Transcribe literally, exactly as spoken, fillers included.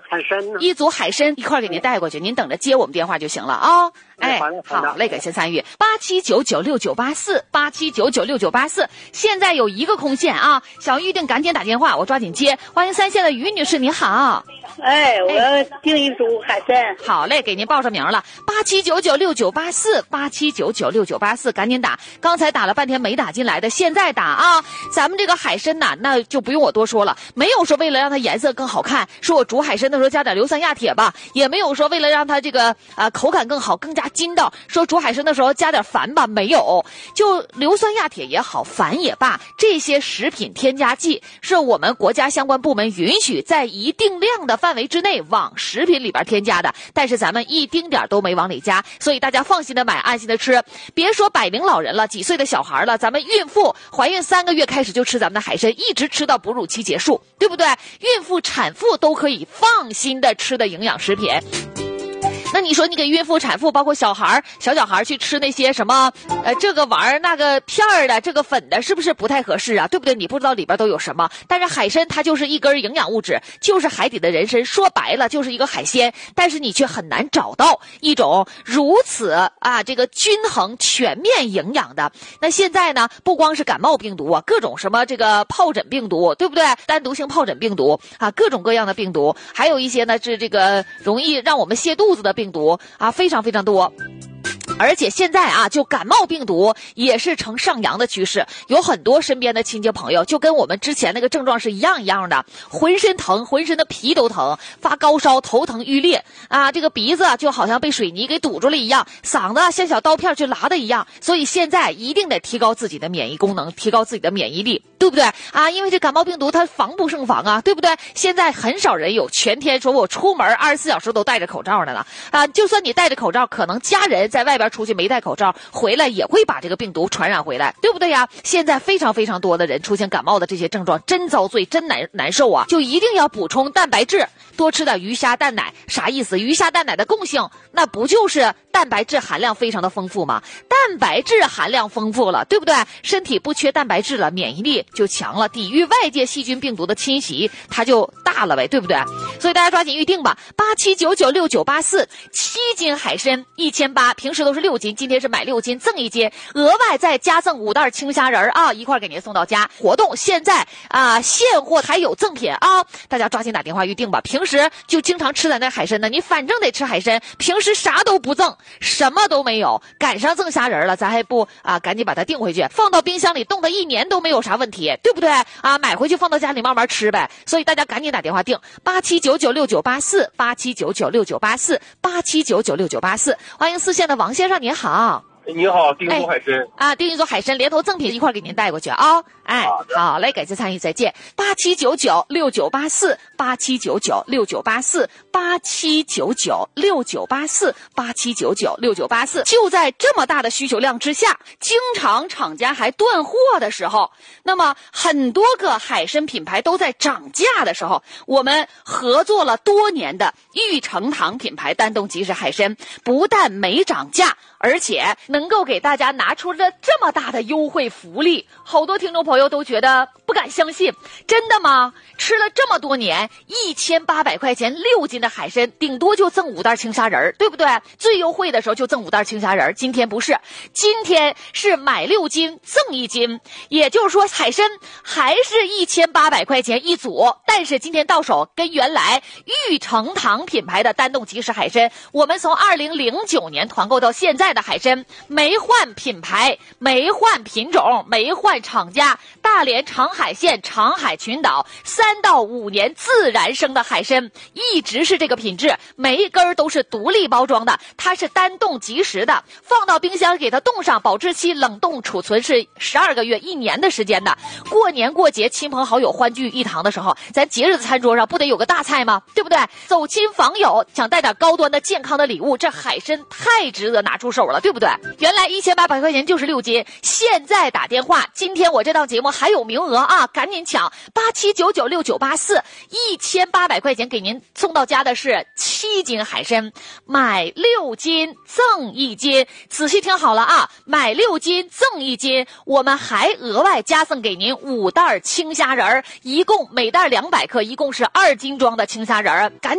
海参呢？ 一组海参一块给您带过去，您等着接我们电话就行了啊。哦哎，好嘞，感谢参与八七九九六九八四八七九九六九八四，现在有一个空线啊，想预定赶紧打电话，我抓紧接。欢迎三线的于女士，你好。 哎，我要订一组海参。 好嘞，给您报上名了，八七九九六九八四八七九九六九八四，赶紧打。刚才打了半天没打进来的，现在打啊！咱们这个海参呐，那就不用我多说了，没有说为了让它颜色更好看，说我煮海参的时候加点硫酸亚铁吧，也没有说为了让它这个啊、呃、口感更好，更加筋道，说煮海参的时候加点矾吧，没有。就硫酸亚铁也好，矾也罢，这些食品添加剂是我们国家相关部门允许在一定量的范围之内往食品里边添加的，但是咱们一丁点都没往里加，所以大家放心的买，安心的吃。别说百龄老人了，几岁的小孩了，咱们孕妇怀孕三个月开始就吃咱们的海参，一直吃到哺乳期结束，对不对？孕妇、产妇都可以放心的吃的营养食品。那你说你给孕妇、产妇，包括小孩、小小孩去吃那些什么，呃，这个玩意儿、那个片儿的、这个粉的，是不是不太合适啊？对不对？你不知道里边都有什么。但是海参它就是一根营养物质，就是海底的人参，说白了就是一个海鲜，但是你却很难找到一种如此啊这个均衡全面营养的。那现在呢，不光是感冒病毒啊，各种什么这个疱疹病毒，对不对？单独性疱疹病毒啊，各种各样的病毒，还有一些呢是这个容易让我们泻肚子的病毒。病毒啊，非常非常多。而且现在啊，就感冒病毒也是呈上扬的趋势，有很多身边的亲戚朋友就跟我们之前那个症状是一样一样的，浑身疼，浑身的皮都疼，发高烧，头疼欲裂啊，这个鼻子就好像被水泥给堵住了一样，嗓子像小刀片去拉的一样。所以现在一定得提高自己的免疫功能，提高自己的免疫力，对不对啊？因为这感冒病毒它防不胜防啊，对不对？现在很少人有全天说我出门二十四小时都戴着口罩的了啊，就算你戴着口罩，可能家人在外边出去没戴口罩，回来也会把这个病毒传染回来，对不对呀？现在非常非常多的人出现感冒的这些症状，真遭罪，真难难受啊！就一定要补充蛋白质，多吃点鱼虾蛋奶。啥意思？鱼虾蛋奶的共性，那不就是蛋白质含量非常的丰富吗？蛋白质含量丰富了，对不对？身体不缺蛋白质了，免疫力就强了，抵御外界细菌病毒的侵袭，它就大了呗，对不对？所以大家抓紧预定吧，八七九九六九八四，七斤海参一千八，平时都是六斤，今天是买六斤赠一斤，额外再加赠五袋青虾仁啊，一块给您送到家。活动现在啊，现货还有赠品啊，大家抓紧打电话预定吧。平时就经常吃咱那海参呢，你反正得吃海参，平时啥都不赠，什么都没有，赶上赠虾仁了，咱还不啊赶紧把它订回去，放到冰箱里冻到一年都没有啥问题，对不对啊？买回去放到家里慢慢吃呗。所以大家赶紧打电话订八七九九六九八四八七九九六九八四八七九九六九八四。欢迎四线的王先生，您好。 你好，订一组海参、 哎、啊，订一组海参，连头赠品一块给您带过去啊！哎，好嘞，感谢参与，再见。八七九九六九八四八七九九六九八四八七九九六九八四八七九九六九八四。就在这么大的需求量之下，经常厂家还断货的时候，那么很多个海参品牌都在涨价的时候，我们合作了多年的玉成堂品牌丹东即食海参，不但没涨价，而且能够给大家拿出了这么大的优惠福利，好多听众朋友都觉得不敢相信，真的吗？吃了这么多年，一千八百块钱六斤的海参，顶多就赠五袋青虾仁，对不对？最优惠的时候就赠五袋青虾仁，今天不是，今天是买六斤赠一斤，也就是说海参还是一千八百块钱一组，但是今天到手跟原来玉成堂品牌的丹东即食海参，我们从二零零九年团购到现在的海参，没换品牌，没换品种，没换厂家，大连长海县长海群岛三到五年自然生的海参，一直是这个品质，每一根都是独立包装的，它是单冻即食的，放到冰箱给它冻上，保质期冷冻储存是十二个月一年的时间的。过年过节亲朋好友欢聚一堂的时候，咱节日的餐桌上不得有个大菜吗？对不对？走亲访友想带点高端的健康的礼物，这海参太值得拿出手了，对不对？原来一千八百块钱就是六斤，现在打电话，今天我这档节目还有名额啊，赶紧抢八七九九六九八四，一千八百块钱给您送到家的是七斤海参，买六斤赠一斤，仔细听好了啊，买六斤赠一斤，我们还额外加赠给您五袋青虾仁，一共每袋两百克，一共是二斤装的青虾仁，赶紧